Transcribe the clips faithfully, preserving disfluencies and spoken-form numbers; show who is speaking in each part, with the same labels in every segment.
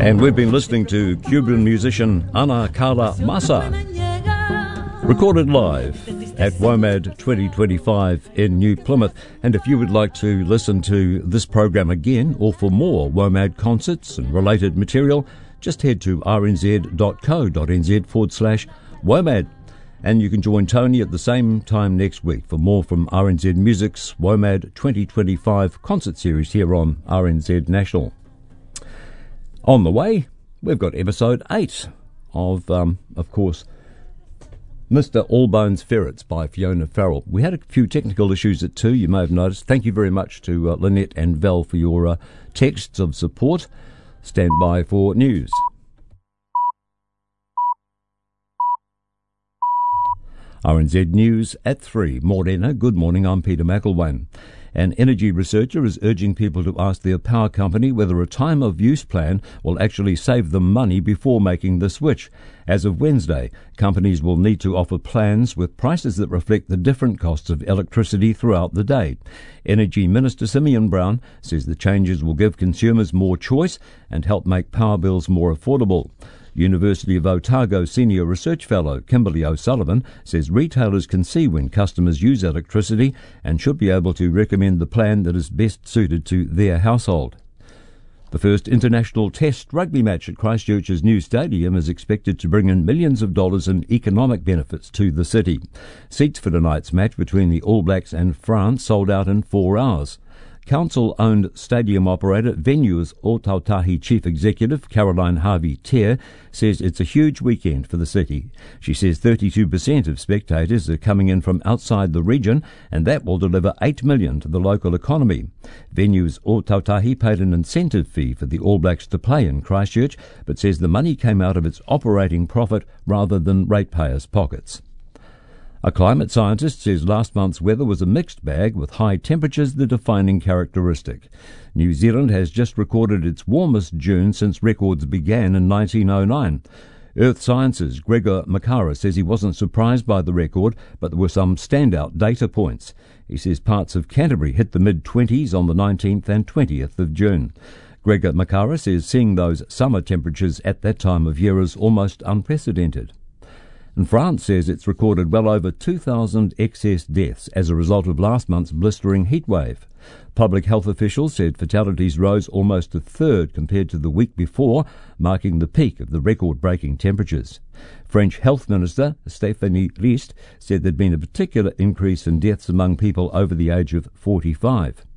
Speaker 1: And we've been listening to Cuban musician Ana Carla Massa, recorded live at WOMAD twenty twenty-five in New Plymouth. And if you would like to listen to this program again or for more WOMAD concerts and related material, just head to rnz.co.nz forward slash WOMAD. And you can join Tony at the same time next week for more from R N Z Music's WOMAD twenty twenty-five concert series here on R N Z National. On the way, we've got episode eight of, um, of course, Mister Allbones Ferrets by Fiona Farrell. We had a few technical issues at two, you may have noticed. Thank you very much to uh, Lynette and Val for your uh, texts of support. Stand by for news. R N Z News at three. Morena, good morning, I'm Peter McElwain. An energy researcher is urging people to ask their power company whether a time-of-use plan will actually save them money before making the switch. As of Wednesday, companies will need to offer plans with prices that reflect the different costs of electricity throughout the day. Energy Minister Simeon Brown says the changes will give consumers more choice and help make power bills more affordable. University of Otago Senior Research Fellow Kimberly O'Sullivan says retailers can see when customers use electricity and should be able to recommend the plan that is best suited to their household. The first international test rugby match at Christchurch's new stadium is expected to bring in millions of dollars in economic benefits to the city. Seats for tonight's match between the All Blacks and France sold out in four hours. Council-owned stadium operator Venues Otautahi Chief Executive Caroline Harvey-Tear says it's a huge weekend for the city. She says thirty-two percent of spectators are coming in from outside the region, and that will deliver eight million dollars to the local economy. Venues Otautahi paid an incentive fee for the All Blacks to play in Christchurch, but says the money came out of its operating profit rather than ratepayers' pockets. A climate scientist says last month's weather was a mixed bag, with high temperatures the defining characteristic. New Zealand has just recorded its warmest June since records began in nineteen oh nine. Earth Sciences' Gregor Makara says he wasn't surprised by the record, but there were some standout data points. He says parts of Canterbury hit the mid-twenties on the nineteenth and twentieth of June. Gregor Makara says seeing those summer temperatures at that time of year is almost unprecedented. And France says it's recorded well over two thousand excess deaths as a result of last month's blistering heatwave. Public health officials said fatalities rose almost a third compared to the week before, marking the peak of the record-breaking temperatures. French Health Minister Stéphanie List said there'd been a particular increase in deaths among people over the age of forty-five.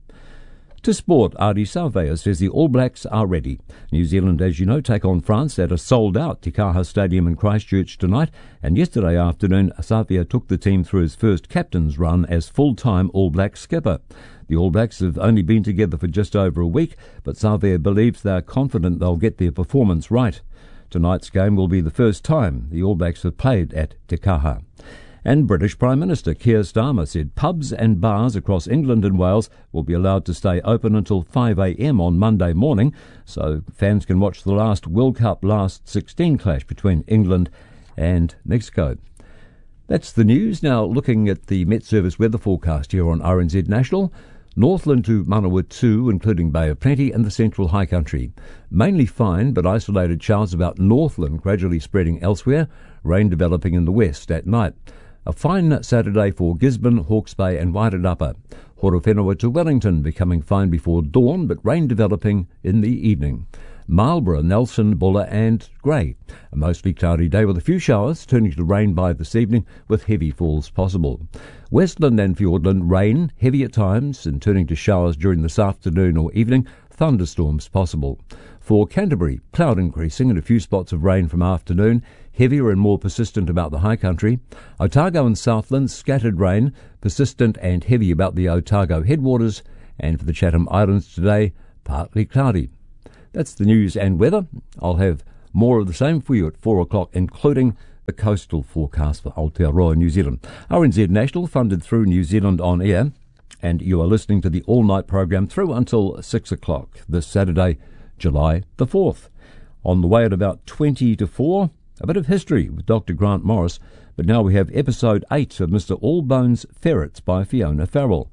Speaker 1: To sport, Ardie Savea says the All Blacks are ready. New Zealand, as you know, take on France at a sold-out Te Kaha Stadium in Christchurch tonight, and yesterday afternoon Savea took the team through his first captain's run as full-time All Black skipper. The All Blacks have only been together for just over a week, but Savea believes they are confident they'll get their performance right. Tonight's game will be the first time the All Blacks have played at Te Kaha. And British Prime Minister Keir Starmer said pubs and bars across England and Wales will be allowed to stay open until five a.m. on Monday morning, so fans can watch the last World Cup last sixteen clash between England and Mexico. That's the news. Now looking at the Met Service weather forecast here on R N Z National. Northland to Manawatu, including Bay of Plenty and the central high country. Mainly fine, but isolated showers about Northland gradually spreading elsewhere, rain developing in the west at night. A fine Saturday for Gisborne, Hawke's Bay and Wairarapa. Horowhenua to Wellington becoming fine before dawn, but rain developing in the evening. Marlborough, Nelson, Buller and Grey. A mostly cloudy day with a few showers, turning to rain by this evening with heavy falls possible. Westland and Fiordland, rain, heavy at times, and turning to showers during this afternoon or evening, thunderstorms possible. For Canterbury, cloud increasing and a few spots of rain from afternoon, heavier and more persistent about the high country. Otago and Southland, scattered rain, persistent and heavy about the Otago headwaters. And for the Chatham Islands today, partly cloudy. That's the news and weather. I'll have more of the same for you at four o'clock, including the coastal forecast for Aotearoa, New Zealand. R N Z National, funded through New Zealand On Air, and you are listening to the all-night program through until six o'clock this Saturday, July the fourth. On the way at about twenty to four, a bit of history with Doctor Grant Morris, but now we have episode eight of Mister Allbones Ferrets by Fiona Farrell.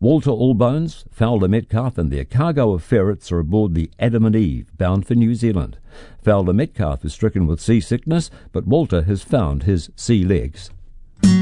Speaker 1: Walter Allbones, Fowler Metcalf and their cargo of ferrets are aboard the Adam and Eve, bound for New Zealand. Fowler Metcalf is stricken with seasickness, but Walter has found his sea legs.